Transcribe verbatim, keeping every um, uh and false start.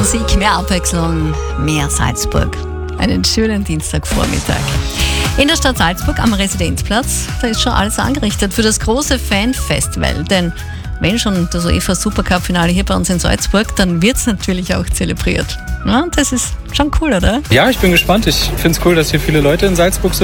Musik, mehr Abwechslung, mehr Salzburg. Einen schönen Dienstagvormittag. In der Stadt Salzburg am Residenzplatz, da ist schon alles angerichtet für das große Fan-Festival. Denn wenn schon das UEFA Supercup-Finale hier bei uns in Salzburg, dann wird es natürlich auch zelebriert. Ja, das ist schon cool, oder? Ja, ich bin gespannt. Ich finde es cool, dass hier viele Leute in Salzburg sind.